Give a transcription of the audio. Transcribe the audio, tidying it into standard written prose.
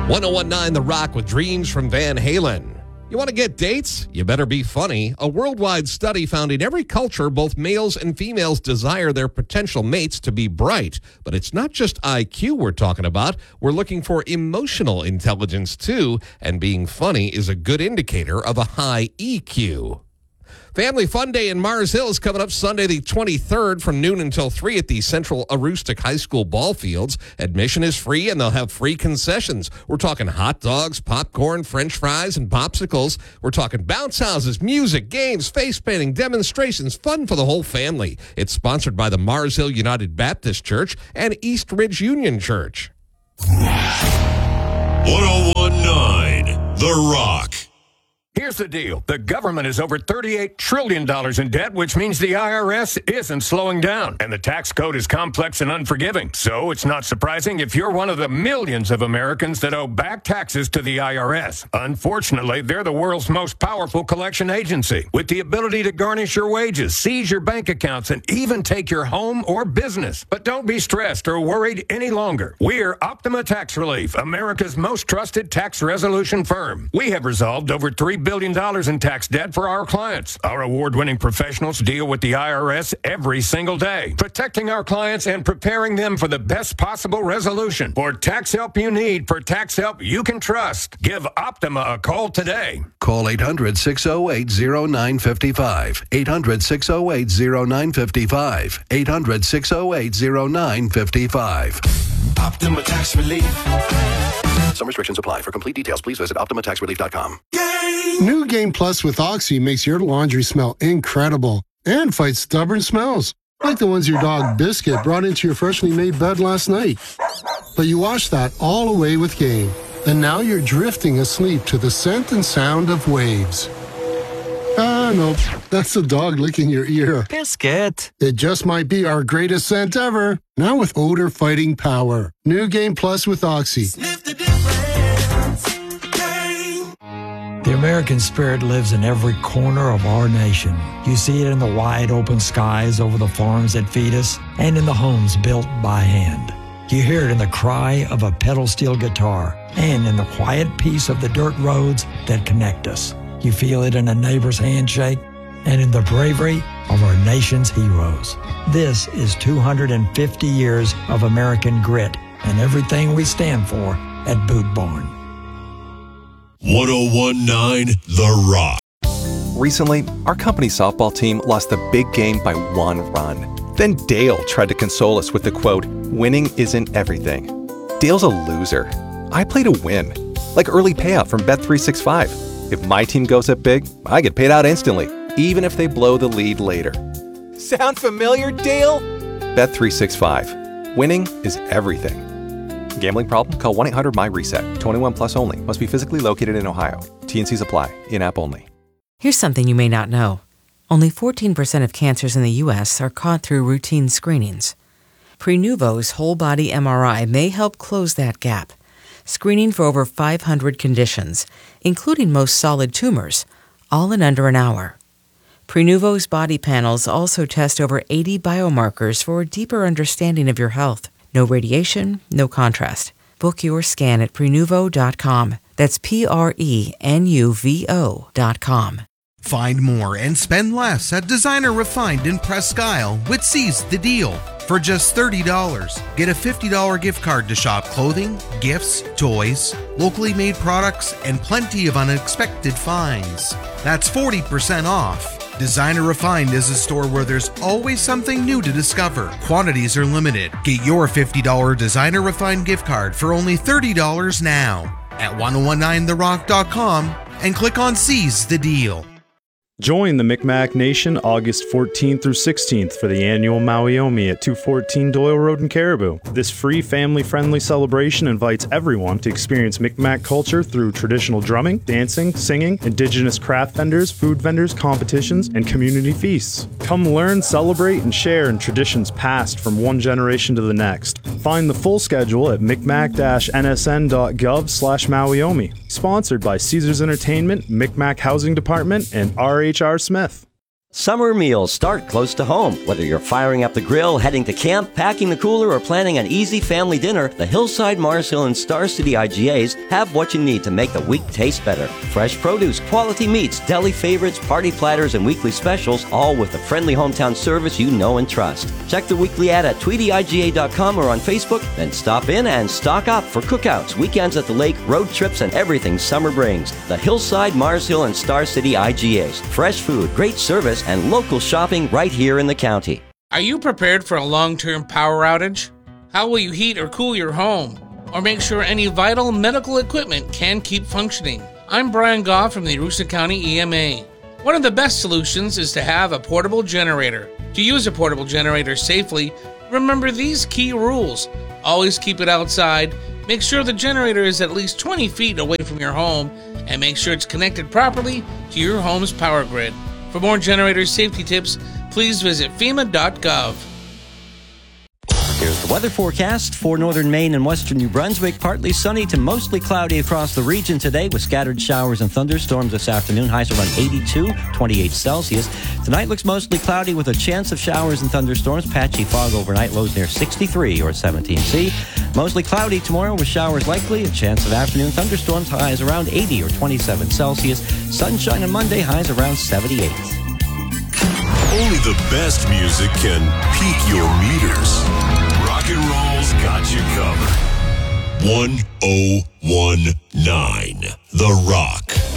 1019 The Rock with Dreams from Van Halen. You want to get dates? You better be funny. A worldwide study found in every culture, both males and females desire their potential mates to be bright. But it's not just IQ we're talking about. We're looking for emotional intelligence, too. And being funny is a good indicator of a high EQ. Family Fun Day in Mars Hill is coming up Sunday the 23rd from noon until 3 at the Central Aroostook High School ball fields. Admission is free and they'll have free concessions. We're talking hot dogs, popcorn, french fries, and popsicles. We're talking bounce houses, music, games, face painting, demonstrations, fun for the whole family. It's sponsored by the Mars Hill United Baptist Church and East Ridge Union Church. 1019 The Rock. Here's the deal. The government is over $38 trillion in debt, which means the IRS isn't slowing down. And the tax code is complex and unforgiving. So it's not surprising if you're one of the millions of Americans that owe back taxes to the IRS. Unfortunately, they're the world's most powerful collection agency, with the ability to garnish your wages, seize your bank accounts, and even take your home or business. But don't be stressed or worried any longer. We're Optima Tax Relief, America's most trusted tax resolution firm. We have resolved over $3 billion in tax debt for our clients. Our award-winning professionals deal with the IRS every single day, protecting our clients and preparing them for the best possible resolution. For tax help you need, for tax help you can trust, give Optima a call today. Call 800-608-0955. 800-608-0955. 800-608-0955. Optima Tax Relief. Some restrictions apply. For complete details, please visit OptimaTaxRelief.com. New Game Plus with Oxy makes your laundry smell incredible and fights stubborn smells, like the ones your dog Biscuit brought into your freshly made bed last night. But you washed that all away with Game, and now you're drifting asleep to the scent and sound of waves. Nope, that's the dog licking your ear. Biscuit. It just might be our greatest scent ever, now with odor-fighting power. New Game Plus with Oxy. Sniff the difference. Game. The American spirit lives in every corner of our nation. You see it in the wide open skies over the farms that feed us and in the homes built by hand. You hear it in the cry of a pedal steel guitar and in the quiet peace of the dirt roads that connect us. You feel it in a neighbor's handshake and in the bravery of our nation's heroes. This is 250 years of American grit and everything we stand for at Boot Barn. 1019 The Rock. Recently, our company's softball team lost the big game by 1 run. Then Dale tried to console us with the quote, "Winning isn't everything." Dale's a loser. I play to win, like early payout from Bet365. If my team goes up big, I get paid out instantly, even if they blow the lead later. Sound familiar, Dale? Bet365. Winning is everything. Gambling problem? Call 1-800-MY-RESET. 21 plus only. Must be physically located in Ohio. T&Cs apply. In-app only. Here's something you may not know. Only 14% of cancers in the U.S. are caught through routine screenings. Prenuvo's whole-body MRI may help close that gap, screening for over 500 conditions, including most solid tumors, all in under an hour. Prenuvo's body panels also test over 80 biomarkers for a deeper understanding of your health. No radiation, no contrast. Book your scan at Prenuvo.com. That's Prenuvo.com. Find more and spend less at Designer Refined in Presque Isle with Seize the Deal. For just $30, get a $50 gift card to shop clothing, gifts, toys, locally made products, and plenty of unexpected finds. That's 40% off. Designer Refined is a store where there's always something new to discover. Quantities are limited. Get your $50 Designer Refined gift card for only $30 now at 1019therock.com and click on Seize the Deal. Join the Micmac Nation August 14th through 16th for the annual Maui-Omi at 214 Doyle Road in Caribou. This free family-friendly celebration invites everyone to experience Micmac culture through traditional drumming, dancing, singing, indigenous craft vendors, food vendors, competitions, and community feasts. Come learn, celebrate, and share in traditions passed from one generation to the next. Find the full schedule at micmac-nsn.gov/Maui-Omi. Sponsored by Caesars Entertainment, Micmac Housing Department, and R.H.R. Smith. Summer meals start close to home. Whether you're firing up the grill, heading to camp, packing the cooler, or planning an easy family dinner, the Hillside, Mars Hill, and Star City IGAs have what you need to make the week taste better. Fresh produce, quality meats, deli favorites, party platters, and weekly specials, all with the friendly hometown service you know and trust. Check the weekly ad at TweetyIGA.com or on Facebook, then stop in and stock up for cookouts, weekends at the lake, road trips, and everything summer brings. The Hillside, Mars Hill, and Star City IGAs. Fresh food, great service, and local shopping right here in the county. Are you prepared for a long-term power outage? How will you heat or cool your home? Or make sure any vital medical equipment can keep functioning? I'm Brian Goff from the Aroostook County EMA. One of the best solutions is to have a portable generator. To use a portable generator safely, remember these key rules. Always keep it outside. Make sure the generator is at least 20 feet away from your home, and make sure it's connected properly to your home's power grid. For more generator safety tips, please visit FEMA.gov. Here's the weather forecast for northern Maine and western New Brunswick. Partly sunny to mostly cloudy across the region today with scattered showers and thunderstorms this afternoon. Highs around 82, 28 Celsius. Tonight looks mostly cloudy with a chance of showers and thunderstorms. Patchy fog overnight, lows near 63 or 17 C. Mostly cloudy tomorrow with showers likely. A chance of afternoon thunderstorms. Highs around 80 or 27 Celsius. Sunshine on Monday. Highs around 78. Only the best music can peak your meters. Rock and roll's got you covered. 1019 The Rock.